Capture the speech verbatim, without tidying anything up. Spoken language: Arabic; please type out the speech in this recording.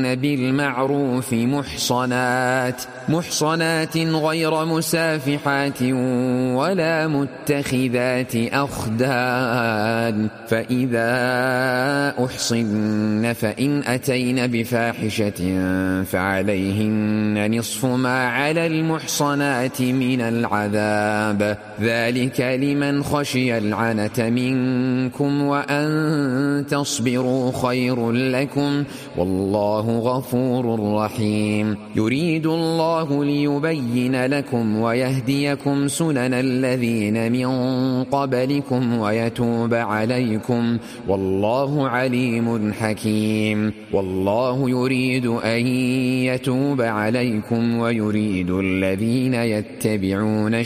بالمعروف محصنات محصنات غير مسافحات ولا متخذات أخدان، فإذا أحصن فإن أتين بفاحشة فعليهن نصف ما على المحصنات من العذاب، ذلك لمن خشي العنة منكم وأن تصبروا خير لكم والله غفور رحيم. يريد الله ليبين لكم ويهديكم سنن الذين من قبلكم ويتوب عليكم والله عليم حكيم. والله يريد أن يتوب عليكم ويريد الذين يتبعون